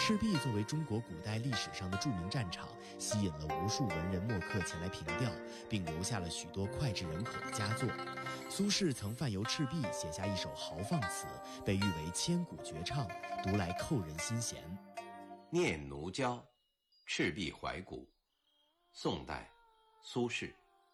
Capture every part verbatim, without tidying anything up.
赤壁作为中国古代历史上的著名战场，吸引了无数文人墨客前来凭吊，并留下了许多脍炙人口的佳作。苏轼曾泛游赤壁，写下一首豪放词，被誉为千古绝唱，读来扣人心弦。 念奴娇·赤壁怀古，宋代，苏轼。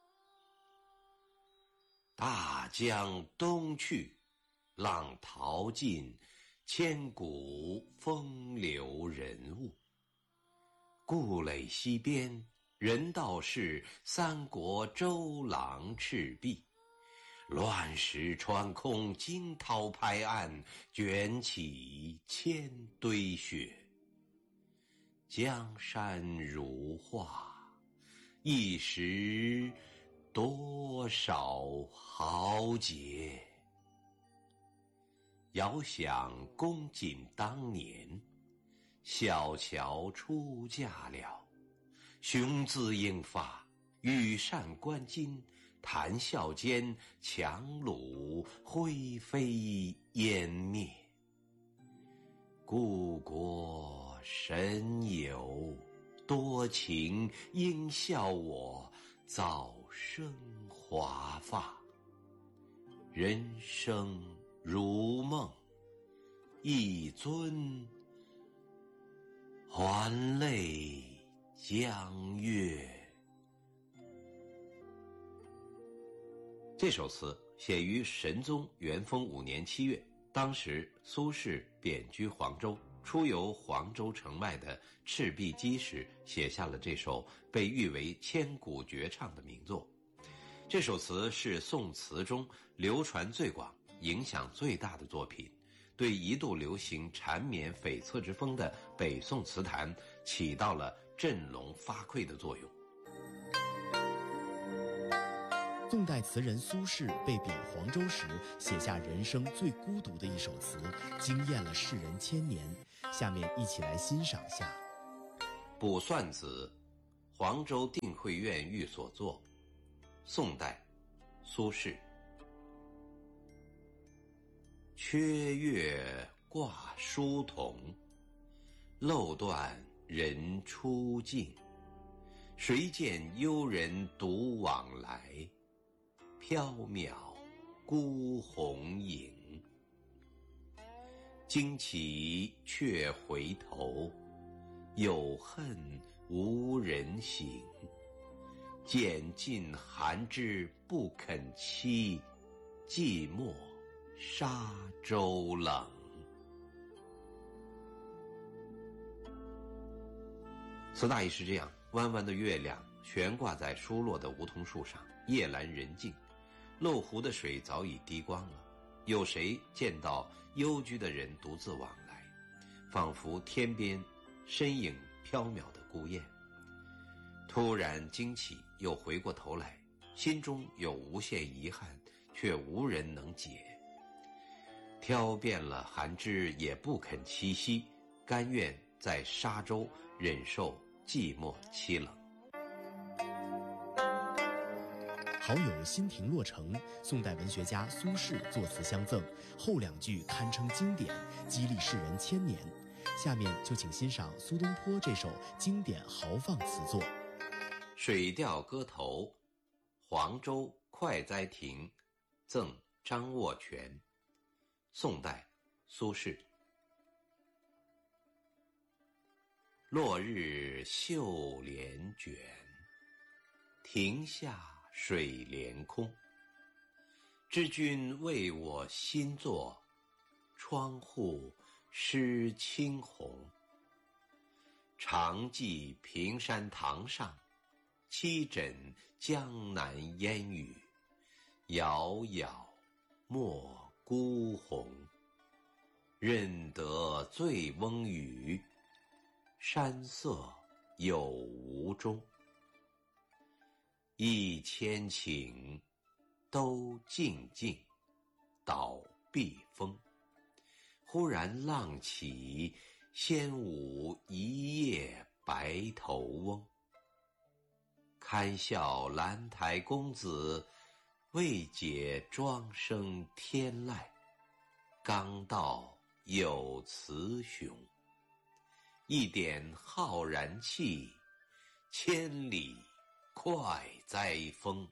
大江东去，浪淘尽，千古风流人物。故垒西边，人道是三国周郎赤壁。乱石穿空，惊涛拍岸，卷起千堆雪。江山如画，一时多少豪杰。遥想公瑾当年，小乔出嫁了。雄姿英发，羽扇纶巾，谈笑间，樯橹灰飞烟灭。故国神游，多情应笑我早生华发。人生如梦，一尊还酹江月。这首词写于神宗元丰五年七月，当时苏轼贬居黄州，出游黄州城外的赤壁矶时，写下了这首被誉为千古绝唱的名作。这首词是宋词中流传最广、影响最大的作品，对一度流行缠绵悱恻之风的北宋词坛起到了振聋发聩的作用。 宋代词人苏轼被贬黄州时，写下人生最孤独的一首词，惊艳了世人千年。下面一起来欣赏下。 卜算子，黄州定慧院寓所作，宋代，苏轼。缺月挂疏桐，漏断人初尽。谁见幽人独往来，缥缈孤鸿影。惊起却回头，有恨无人省。渐尽寒枝不肯栖，寂寞沙洲冷。词大意是这样：弯弯的月亮悬挂在疏落的梧桐树上，夜阑人静，漏湖的水早已滴光了。有谁见到幽居的人独自往来，仿佛天边身影缥缈的孤雁。突然惊起，又回过头来，心中有无限遗憾，却无人能解。挑遍了寒枝也不肯栖息，甘愿在沙洲忍受寂寞凄冷。 好友新亭落成，宋代文学家苏轼作词相赠，后两句堪称经典，激励世人千年。下面就请欣赏苏东坡这首经典豪放词作。 水调歌头，黄州快哉亭，赠张握全，宋代，苏轼。落日绣帘卷，亭下水帘空。知君为我新作，窗户湿青红。常记平山堂上，栖枕江南烟雨。杳杳莫孤鸿，认得醉翁语。山色有无中，一千顷都静静，倒碧峰。忽然浪起，先舞一夜白头翁。堪笑兰台公子，未解庄生天籁。刚道有雌雄， 一点浩然气，千里快哉风。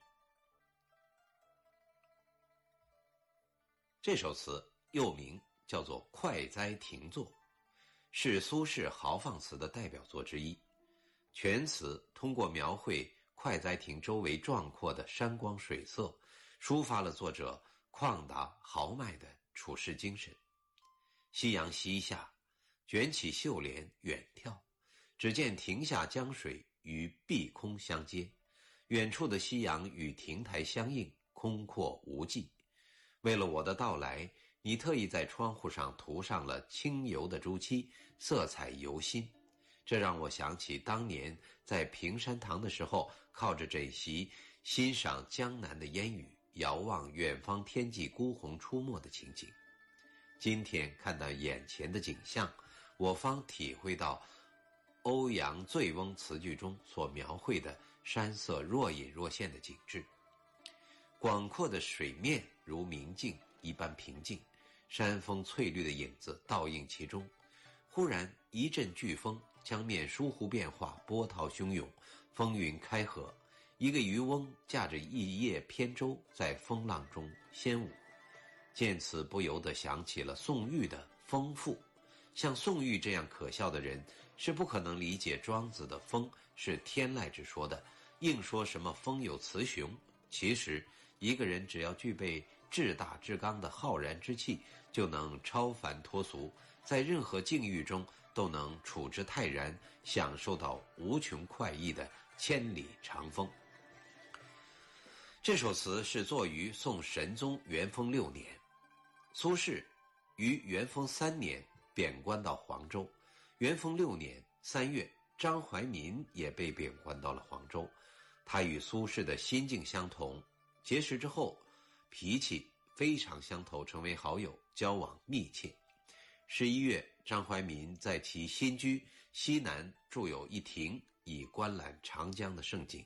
这首词又名叫做《快哉亭作》，是苏轼豪放词的代表作之一。全词通过描绘快哉亭周围壮阔的山光水色，抒发了作者旷达豪迈的处世精神。夕阳西下，卷起袖帘远眺，只见亭下江水与碧空相接，远处的夕阳与亭台相映，空阔无际。为了我的到来，你特意在窗户上涂上了清油的朱漆，色彩尤新。这让我想起当年在平山堂的时候，靠着枕席欣赏江南的烟雨，遥望远方天际孤鸿出没的情景。今天看到眼前的景象，我方体会到欧阳醉翁词句中所描绘的山色若隐若现的景致。广阔的水面如明镜一般平静，山峰翠绿的影子倒映其中。忽然一阵飓风，江面疏忽变化，波涛汹涌，风云开合。一个渔翁驾着一叶扁舟在风浪中掀舞。见此不由得想起了宋玉的《风赋》。像宋玉这样可笑的人，是不可能理解庄子的风是天籁之说的，硬说什么风有雌雄。其实一个人只要具备至大至刚的浩然之气，就能超凡脱俗，在任何境遇中都能处之泰然，享受到无穷快意的千里长风。这首词是作于宋神宗元丰六年，苏轼于元丰三年贬官到黄州，元丰六年三月，张怀民也被贬官到了黄州。他与苏轼的心境相同，结识之后脾气非常相投，成为好友，交往密切。十一月，张怀民在其新居西南筑有一亭，以观览长江的盛景。